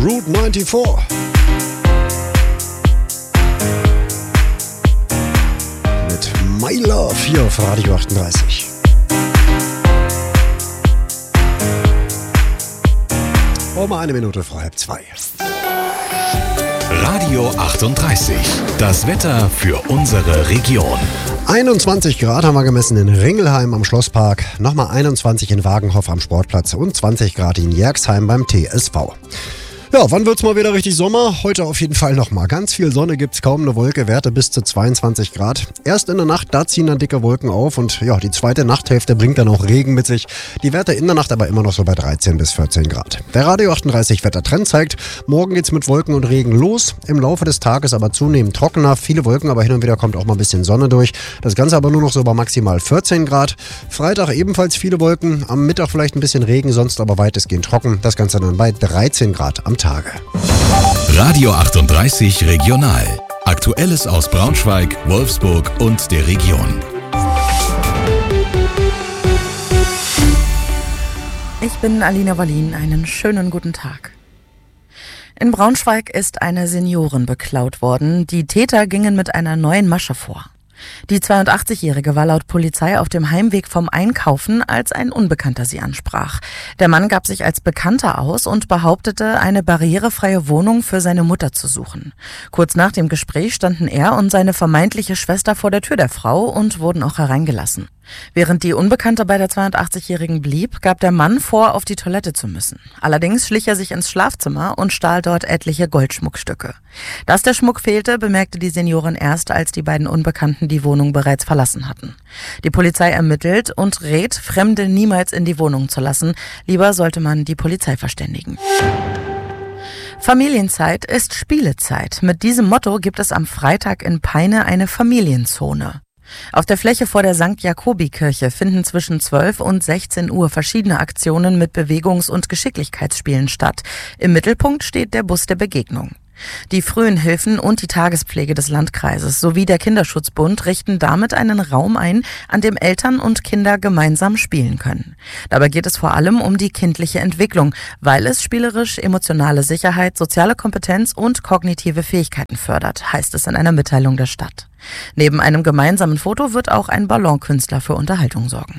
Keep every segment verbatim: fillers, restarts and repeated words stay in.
Route vierundneunzig. Mit My Love hier auf Radio achtunddreißig. Oh, mal eine Minute vor halb zwei. Radio achtunddreißig. Das Wetter für unsere Region. einundzwanzig Grad haben wir gemessen in Ringelheim am Schlosspark, nochmal einundzwanzig in Wagenhoff am Sportplatz und zwanzig Grad in Jerxheim beim T S V. Ja, wann wird's mal wieder richtig Sommer? Heute auf jeden Fall nochmal. Ganz viel Sonne gibt's, kaum eine Wolke, Werte bis zu zweiundzwanzig Grad. Erst in der Nacht, da ziehen dann dicke Wolken auf und ja, die zweite Nachthälfte bringt dann auch Regen mit sich. Die Werte in der Nacht aber immer noch so bei dreizehn bis vierzehn Grad. Der Radio achtunddreißig Wettertrend zeigt, morgen geht's mit Wolken und Regen los. Im Laufe des Tages aber zunehmend trockener, viele Wolken, aber hin und wieder kommt auch mal ein bisschen Sonne durch. Das Ganze aber nur noch so bei maximal vierzehn Grad. Freitag ebenfalls viele Wolken, am Mittag vielleicht ein bisschen Regen, sonst aber weitestgehend trocken. Das Ganze dann bei dreizehn Grad am Tage. Radio achtunddreißig Regional. Aktuelles aus Braunschweig, Wolfsburg und der Region. Ich bin Alina Wallin. Einen schönen guten Tag. In Braunschweig ist eine Seniorin beklaut worden. Die Täter gingen mit einer neuen Masche vor. Die zweiundachtzigjährige war laut Polizei auf dem Heimweg vom Einkaufen, als ein Unbekannter sie ansprach. Der Mann gab sich als Bekannter aus und behauptete, eine barrierefreie Wohnung für seine Mutter zu suchen. Kurz nach dem Gespräch standen er und seine vermeintliche Schwester vor der Tür der Frau und wurden auch hereingelassen. Während die Unbekannte bei der zweiundachtzigjährigen blieb, gab der Mann vor, auf die Toilette zu müssen. Allerdings schlich er sich ins Schlafzimmer und stahl dort etliche Goldschmuckstücke. Dass der Schmuck fehlte, bemerkte die Seniorin erst, als die beiden Unbekannten die Wohnung bereits verlassen hatten. Die Polizei ermittelt und rät, Fremde niemals in die Wohnung zu lassen. Lieber sollte man die Polizei verständigen. Familienzeit ist Spielezeit. Mit diesem Motto gibt es am Freitag in Peine eine Familienzone. Auf der Fläche vor der Sankt Jakobi-Kirche finden zwischen zwölf und sechzehn Uhr verschiedene Aktionen mit Bewegungs- und Geschicklichkeitsspielen statt. Im Mittelpunkt steht der Bus der Begegnung. Die frühen Hilfen und die Tagespflege des Landkreises sowie der Kinderschutzbund richten damit einen Raum ein, an dem Eltern und Kinder gemeinsam spielen können. Dabei geht es vor allem um die kindliche Entwicklung, weil es spielerisch emotionale Sicherheit, soziale Kompetenz und kognitive Fähigkeiten fördert, heißt es in einer Mitteilung der Stadt. Neben einem gemeinsamen Foto wird auch ein Ballonkünstler für Unterhaltung sorgen.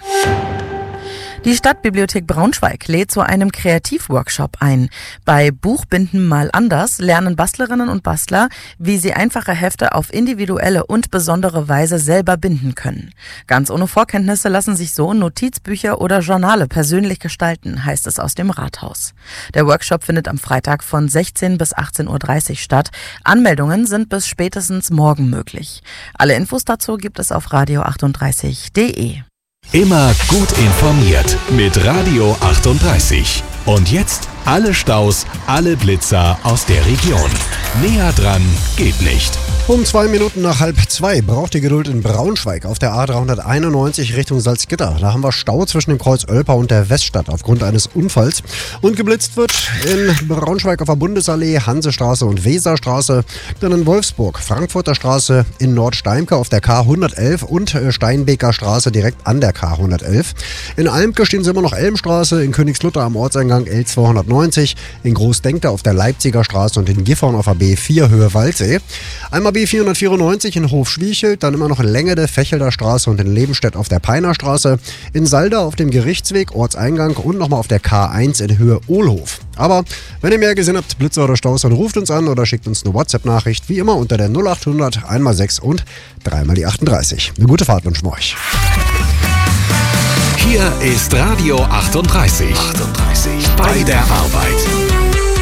Die Stadtbibliothek Braunschweig lädt zu einem Kreativworkshop ein. Bei Buchbinden mal anders lernen Bastlerinnen und Bastler, wie sie einfache Hefte auf individuelle und besondere Weise selber binden können. Ganz ohne Vorkenntnisse lassen sich so Notizbücher oder Journale persönlich gestalten, heißt es aus dem Rathaus. Der Workshop findet am Freitag von sechzehn bis achtzehn Uhr dreißig statt. Anmeldungen sind bis spätestens morgen möglich. Alle Infos dazu gibt es auf radio achtunddreißig punkt de. Immer gut informiert mit Radio achtunddreißig. Und jetzt alle Staus, alle Blitzer aus der Region. Näher dran geht nicht. Um zwei Minuten nach halb zwei braucht die Geduld in Braunschweig auf der A dreihunderteinundneunzig Richtung Salzgitter. Da haben wir Stau zwischen dem Kreuz Oelper und der Weststadt aufgrund eines Unfalls. Und geblitzt wird in Braunschweig auf der Bundesallee, Hansestraße und Weserstraße. Dann in Wolfsburg, Frankfurter Straße, in Nordsteimke auf der K hundertelf und Steinbeker Straße direkt an der K hundertelf. In Almke stehen sie immer noch Elmstraße, in Königslutter am Ortseingang L zweihundertneunzig, in Großdenkte auf der Leipziger Straße und in Gifhorn auf der B vier Höhe Waldsee. Einmal B vierhundertvierundneunzig in Hofschwiechel, dann immer noch in Längede, Fechelder Straße und in Lebenstedt auf der Peiner Straße, in Salda auf dem Gerichtsweg, Ortseingang und nochmal auf der K eins in Höhe Ohlhof. Aber wenn ihr mehr gesehen habt, Blitzer oder Staus, dann ruft uns an oder schickt uns eine WhatsApp-Nachricht, wie immer unter der null achthundert eins mal sechs und drei mal die achtunddreißig. Eine gute Fahrt wünschen wir euch. Hier ist Radio achtunddreißig. achtunddreißig. Bei der Arbeit.